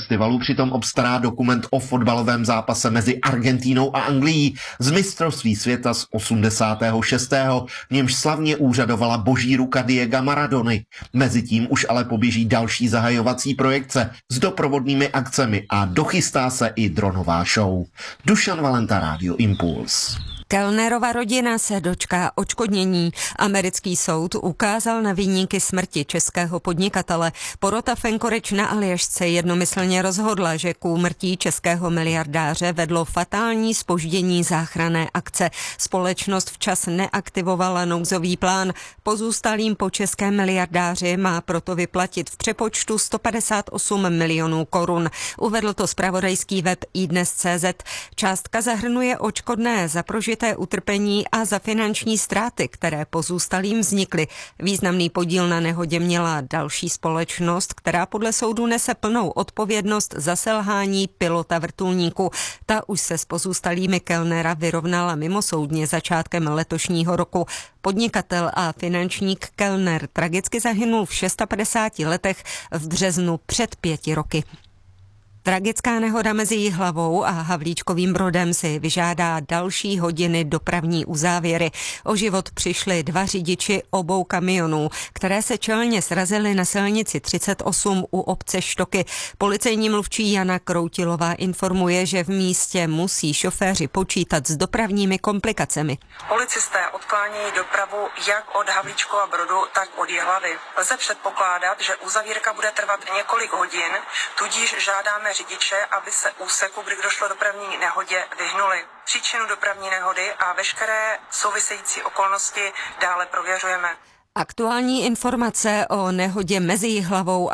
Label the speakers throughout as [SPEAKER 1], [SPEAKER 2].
[SPEAKER 1] festivalu přitom obstará dokument o fotbalovém zápase mezi Argentínou a Anglií z mistrovství světa z 86. v němž slavně úřadovala boží ruka Diega Maradony. Mezitím už ale poběží další zahajovací projekce s doprovodnými akcemi a dochystá se i dronová show. Dušan Valenta, Rádio Impuls.
[SPEAKER 2] Kellnerova rodina se dočká odškodnění. Americký soud ukázal na viníky smrti českého podnikatele. Porota Fenkoreč na Aljašce jednomyslně rozhodla, že k úmrtí českého miliardáře vedlo fatální zpoždění záchranné akce. Společnost včas neaktivovala nouzový plán. Pozůstalým po českém miliardáři má proto vyplatit v přepočtu 158 milionů korun. Uvedl to zpravodajský web iDnes.cz. Částka zahrnuje odškodné za prožité utrpení a za finanční ztráty, které pozůstalým vznikly. Významný podíl na nehodě měla další společnost, která podle soudu nese plnou odpovědnost za selhání pilota vrtulníku. Ta už se s pozůstalými Kellnera vyrovnala mimosoudně začátkem letošního roku. Podnikatel a finančník Kellner tragicky zahynul v 56 letech v březnu před 5 roky. Tragická nehoda mezi Jihlavou a Havlíčkovým Brodem si vyžádá další hodiny dopravní uzávěry. O život přišli 2 řidiči obou kamionů, které se čelně srazily na silnici 38 u obce Štoky. Policejní mluvčí Jana Kroutilová informuje, že v místě musí šoféři počítat s dopravními komplikacemi.
[SPEAKER 3] Policisté odklánějí dopravu jak od Havlíčkova Brodu, tak od Jihlavy. Lze předpokládat, že uzavírka bude trvat několik hodin, tudíž žádáme řidiče, aby se úseku, kdy došlo k dopravní nehodě, vyhnuli. Příčinu dopravní nehody a veškeré související okolnosti dále prověřujeme.
[SPEAKER 2] Aktuální informace o nehodě mezi Jihlavou a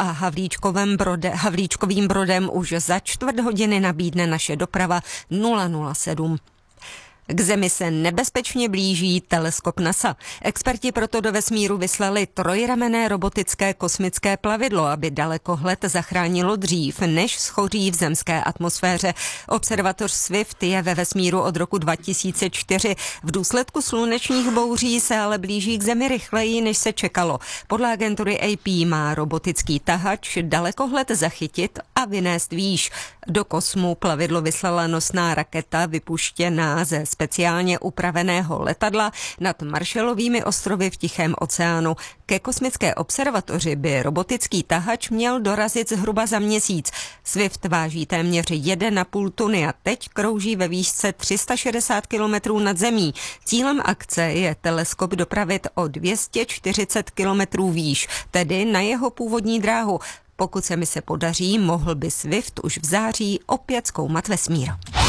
[SPEAKER 2] Havlíčkovým Brodem už za 1/4 hodiny nabídne naše doprava 007. K Zemi se nebezpečně blíží teleskop NASA. Experti proto do vesmíru vyslali trojramenné robotické kosmické plavidlo, aby dalekohled zachránilo dřív, než schoří v zemské atmosféře. Observatoř Swift je ve vesmíru od roku 2004. V důsledku slunečních bouří se ale blíží k Zemi rychleji, než se čekalo. Podle agentury AP má robotický tahač dalekohled zachytit a vynést výš. Do kosmu plavidlo vyslala nosná raketa vypuštěná ze speciálně upraveného letadla nad Marshallovými ostrovy v Tichém oceánu. Ke kosmické observatoři by robotický tahač měl dorazit zhruba za měsíc. Swift váží téměř 1,5 tuny a teď krouží ve výšce 360 kilometrů nad zemí. Cílem akce je teleskop dopravit o 240 kilometrů výš, tedy na jeho původní dráhu. Pokud se mi se podaří, mohl by Swift už v září opět zkoumat vesmír.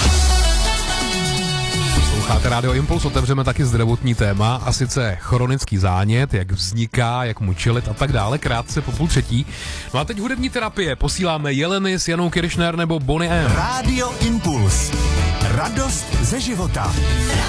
[SPEAKER 4] Posloucháte Rádio Impuls, otevřeme taky zdravotní téma, a sice chronický zánět, jak vzniká, jak mu čelit a tak dále, krátce po 2:30. No a teď hudební terapie, posíláme Jeleny s Janou Kiršner nebo Bonnie M.
[SPEAKER 5] Rádio Impuls. Radost ze života.